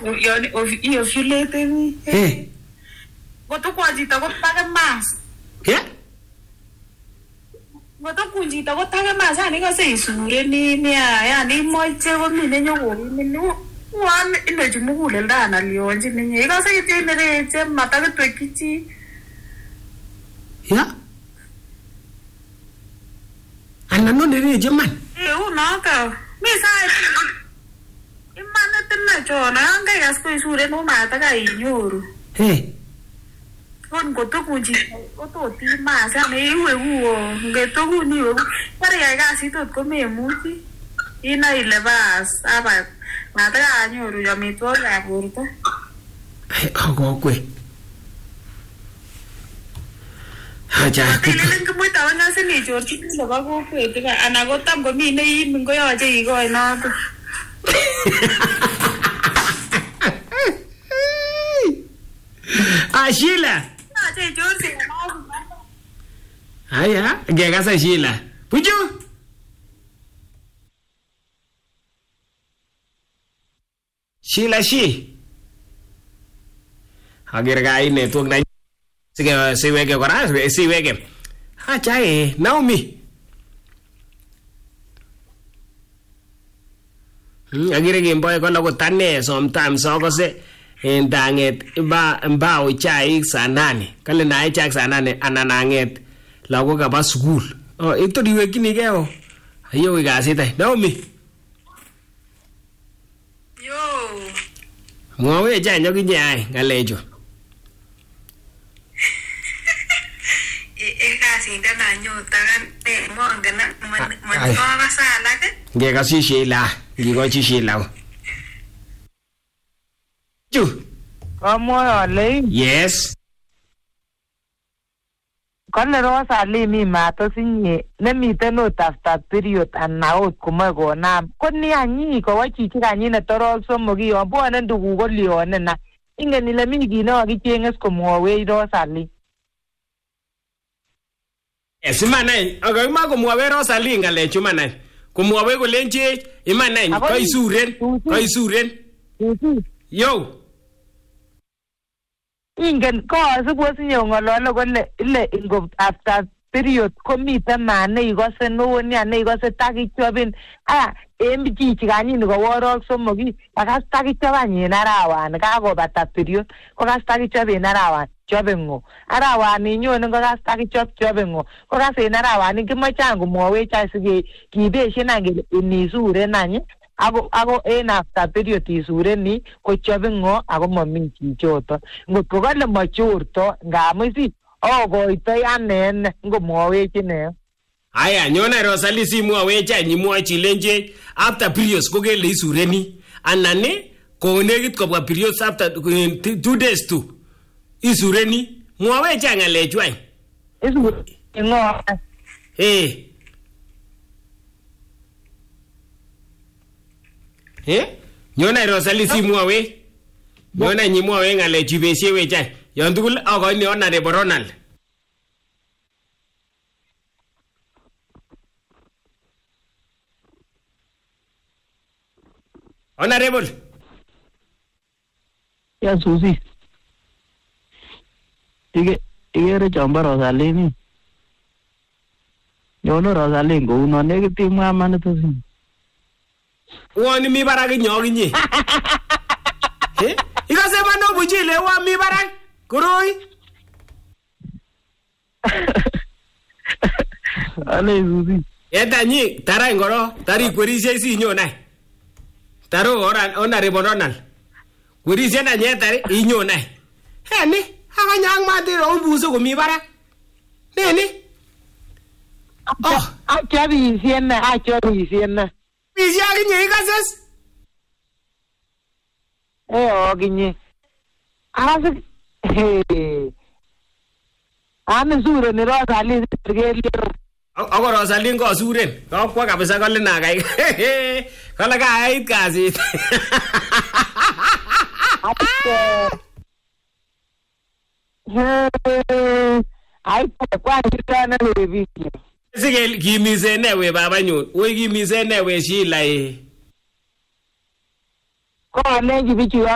Yoni ovulating. Eh. Goto kwa chito kotage mas. Yeah? Goto kunjito kotage mas yani kase isureni nia yani moche komi nenyokoimini. Wan inochi muguleldo analionji ninye. Ikase kityo inereche matakitwekichi. Yeah? Anan nereche man. Unaka. Mi sai. Imane chona angai gas ko isure no mata ka inyoru. Eh. Kon goto kunji goto ti mas yani iwe uo ngeto kuni we. Pare ya gasi tot ko memuchi. Ina ile bas aba mata ka nyoru ya mitwogik ab borto. Agokwe. Acha. Tililin kumuita wana sini George leba kokwet ka ana gotam komi ne yin ngoyoche igoi noto. Sheila. Ache George Aya, ngekasa Sheila. Puju. Sheila shi. Ager gai network na siweke kora siweke. Acha Naomi. Agire gemboy kono ko tane sometimes akose en danget mbao chaik saa 8 kale nae chaik saa 8 anan anget lagok kaba sukul ito diwekinige ayo kasit ai Naomi yo mwawe chanyo kinye ai ngalecho kasinda nanyo tagan mongena manwa sala ke ngekasi Sheila ngikochi Sheila Chu Amole. Yes. Kale Rosalie mi mato sinye nemiten ot after period ana ot komoe konam koni anyi kowo chichi kanyine torol somok yon bwone nduguk kolionen na ingen ile mi kit nekakichenges komwowech Rosalie. Yes, imanai akakima komwowech Rosalie ngalechu manai komwowech kolenchech imanai kaisuren yo ingen kasibwo sinye ngolole kole ile ingo after period komiten mat neikose neo nia neikose takichobin chichi kanyini koworok somok akas takichob any en arawani kakobata period kokas takichob en arawani chobe ngo arawani nyone kokas takichob chobe ngo kokas en arawani kimoche any komwowech any sikibeshen any kele inisuren any ako en after period isureni kochobe ngo ako momi chichoto ngotko kale machorto ngamun si okoitoi anene ngomwowech ine. Aya nyone Rosalie simwowech any imwochi ilenchech after periods kokele isureni anan konekit kobwa periods after 2 days tu isureni mwowech any ngalechu any isureni ngo nyone Rosalie simwowech nyone nyimwowech ngalechu ibesiewech any yon tugul akoini Honorable Ronald. Honorable. Yes, Susie. Igere chombo Rosalie ni. Nyono Rosalie ngouno nekit imwa man tosin. Woni mi barak inyokinye. Ikase mano buchile wa mi barak. Koroi. Ale Susie. Etanyi tara ngoro tari kwerishe si nyonai. Taro Honorable Ronald. Kwerishe na nyetari inyonai. Heni akanyang matiro ubuso komi barak. Neni? Achabisien na. Bisi akinye ikases? Akinye. Arasik. Ame sure ni Rosalie kelio. Ako Rosalie ngo suren. Kakwa kabisa kole nakai. Kole kait kasit. Ai kwa kitana video. Sige kimise newe baba nyun. Woi kimise newe Sheila Ko ane bichu